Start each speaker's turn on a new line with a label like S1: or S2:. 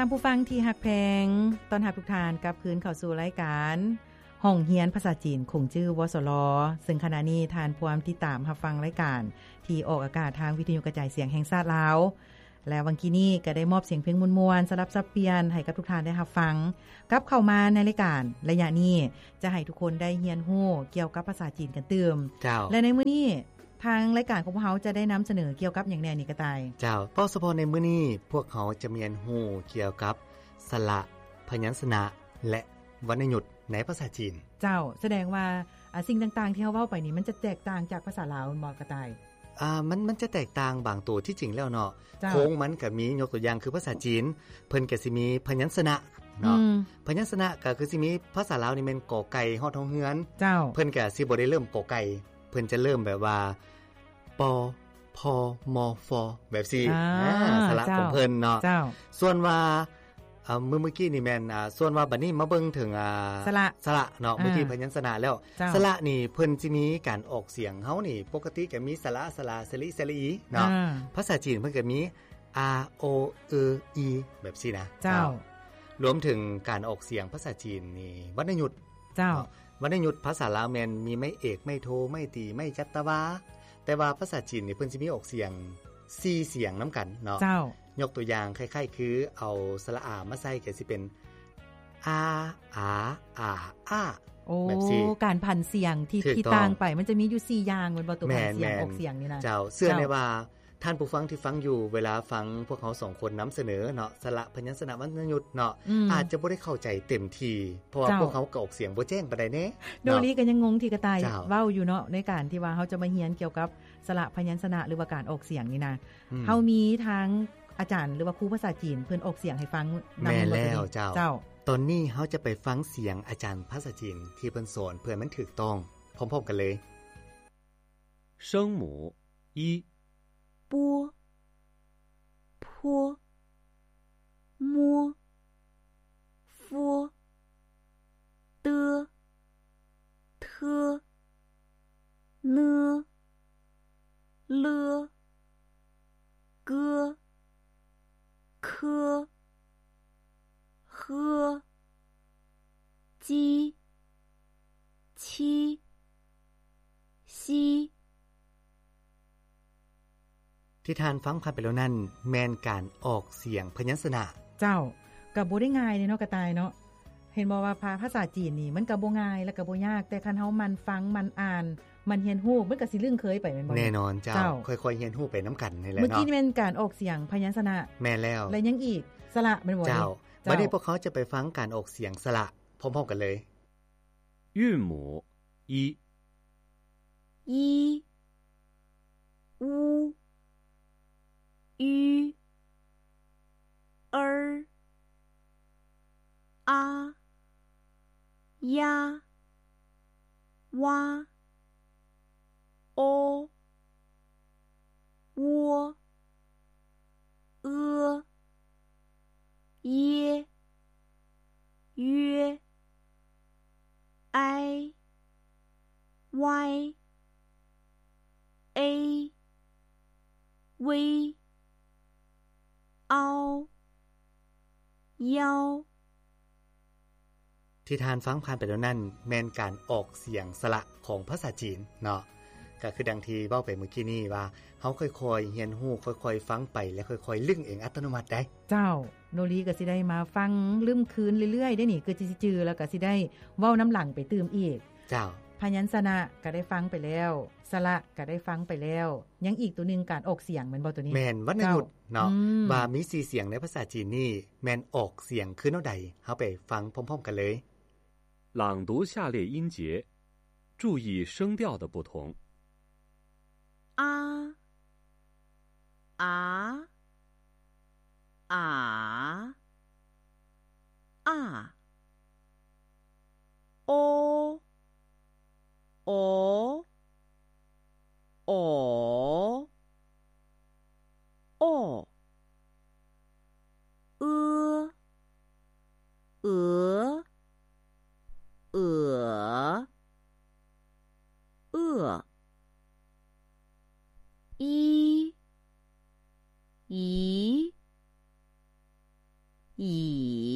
S1: านผู้ฟังที่ฮักแพงตอนรับทุกท่านกลับคืนเข้าสู่รายการห้องเรียนภาษาจีนคงชื่อวสลซึ่งขณะนี้ท่านผู้ติดตามรับฟังรายการที่ออกอากาศทางวิทยุกระจายเสียงแห่งชาติลาวและวันนี้ก็ได้มอบเสียงเพลงม่วนๆสลับสับเปลี่ยนให้กับทุกท่านได้รับฟังกลับเข้ามาในรายการระยะนี้จะให้ทุกคนได้เรียนรู้เกี่ยวกับภาษาจีนกันเติมและในมื้อนี้ทางรายการของพวกเราจะได้นำเสนอเกี่ยวกับอย่างแน่นี่กระต่าย
S2: เจ้าเป้าเฉพาะในมื้อนี้พวกเขาจะเรียนรู้เกี่ยวกับสระพยัญชนะและวรรณยุกต์ในภาษาจีน
S1: เจ้าแสดงว่าสิ่งต่างๆที่เฮาเว้าไปนี่มันจะแตกต่างจากภาษาลาวบ่กระต่าย
S2: มันจะแตกต่างบางตัวที่จริงแล้วเนาะโค้งมันก็มียกตัวอย่างคือภาษาจีนเพิ่นก็สิมีพยัญชนะเนาะพยัญชนะก็คือสิมีภาษาลาวนี่แม่นกอไก่ฮอดท้องเฮือน
S1: เจ้า
S2: เพิ่นก็สิบ่ได้เริ่มกอไก่เพิ่นจะเริ่มแบบว่าปอพอมอฟอแบบซี่สระของเพิ่นเนาะส่วนว่าเมื่อกี้นี่แม่นส่วนว่าบัดนี้มาเบิ่งถึงสระเนาะเมื่อกี้พยัญชนะแล้วสระนี่เพิ่นสิมีการออกเสียงเฮานี่ปกติก็มีสระสระสลิสลีเนาะภาษาจีนเพิ่นก็มี a o e i แบบซี่นะ
S1: เจ้
S2: ารวมถึงการออกเสียงภาษาจีนนี่วรรณยุกต์
S1: เจ้าว
S2: รรณยุกต์ภาษาลาวแม่นมีไม่เอกไม่โทไม่ตีไม่จัตวาแต่ว่าภาษาจีนนี่เพิ่นสิมีออกเสียง4เสียงนํากันเนาะยกตัวอย่างคล้ายๆคือเอาสระอามาใส่ก็สิเป็นอา
S1: แบบซี่การพันเสียงที่ต่างไปมันจะมีอยู่4อย่างมันบ่ตัวพันเสียงออกเสียงนี่นะ
S2: เจ้าเชื่อได้ว่าท่านผู้ฟังที่ฟังอยู่เวลาฟังพวกเขา2คนนําเสนอเนาะสระพยัญชนะวรรณยุกต์เนาะอาจจะบ่ได้เข้าใจเต็มที่เพราะว่าพวกเขาก็ออกเสียงบ่แจ้งปานใดแน่
S1: โดยนี้ก็ยังงงที่กระต่ายเว้าอยู่เนาะในการที่ว่าเฮาจะมาเรียนเกี่ยวกับสระพยัญชนะหรือว่าการออกเสียงนี่นะเฮามีทางอาจารย์หรือว่าครูภาษาจีนเพิ่นออกเสียงให้ฟัง
S2: นำแล้วเจ้าตอนนี้เฮาจะไปฟังเสียงอาจารย์ภาษาจีนที่เพิ่นสอนเพื่อมันถูกต้องพร้อมๆกันเลย
S3: 声母一
S4: 波坡摸佛的特呢了个科呵鸡七西
S2: ที่ทานฟังผ่านไปแล้วนั่นแม่นการออกเสียงพยัญชนะ
S1: เจ้าก็บ่ได้ง่ายเนาะกระต่ายเนาะเห็นบ่ว่าภาษาจีนนี่มันก็บ่ง่ายและก็บ่ยากแต่คันเฮามันฟังมันอ่านมันเรียนรู้มันก็สิลึงเคยไปแม่นบ่
S2: แน่นอนเจ้าค่อยๆเรียนรู้ไปนํากันนี่แหละเนาะ
S1: เมื่อกี้นี่แม่นการออกเสียงพยัญชนะ
S2: แม่นแล้ว
S1: แล้วยังอีกสระแม่นบ่
S2: เจ้าบัดนี้พวกเขาจะไปฟังการออกเสียงสระพร้อมๆกันเลย
S3: 韵母一
S4: 一乌鱼儿阿呀哇哦窝耶约I Y A V ao ยาว
S2: ที่ทานฟังผ่านไปแล้วนั่นแม่นการออกเสียงสระของภาษาจีนเนาะก็คือดังที่เว้าไปเมื่อกี้นี้ว่าเฮาค่อยๆเรียนรู้ค่อยๆฟังไปและค่อยๆลึงเองอัตโนมัติได้
S1: เจ้าโนรีก็สิได้มาฟังลืมคืนเรื่อยๆได้นี่คือสิจื้อแล้วก็สิได้เว้าน้ำหลังไปตื่มอีก
S2: เจ้า
S1: พยัญชนะก็ได้ฟังไปแล้วสระก็ได้ฟังไปแล้วยังอีกตัวนึงการออกเสียงแม่นบ่ตัวนี้
S2: แม่นวรรณยุกต์เนาะว่ามี4เสียงในภาษาจีนนี่แม่นออกเสียงคือแนวใดเฮาไปฟังพร้อมๆกันเลย
S3: 朗读下列音节注意声调的不同
S4: 啊啊啊啊哦哦哦哦一乙， 。
S1: อ